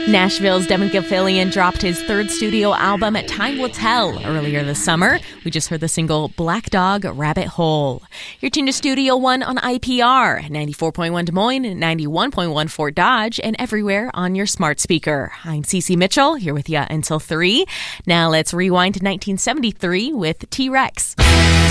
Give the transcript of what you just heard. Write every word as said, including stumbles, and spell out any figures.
Nashville's Devin Gilfillian dropped his third studio album, Time Will Tell, earlier this summer. We just heard the single Black Dog Rabbit Hole. You're tuned to Studio One on I P R, ninety-four point one Des Moines, ninety-one point one Fort Dodge, and everywhere on your smart speaker. I'm Cece Mitchell, here with you until three. Now let's rewind to nineteen seventy-three with T-Rex.